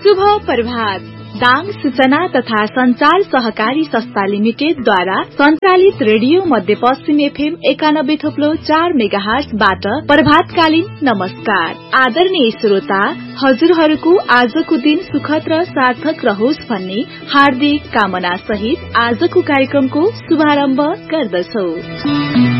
शुभ प्रभात। दाङ सूचना तथा संचार सहकारी संस्था लिमिटेडद्वारा सञ्चालित रेडियो मध्यपश्चिम एफएम 91.4 मेगाहर्जबाट प्रभातकालीन नमस्कार। आदरणीय श्रोता, हजुरहरूको आजको दिन सुखद र सार्थक रहोस् भन्ने हार्दिक कामना सहित आजको कार्यक्रमको शुभारम्भ गर्दछौ।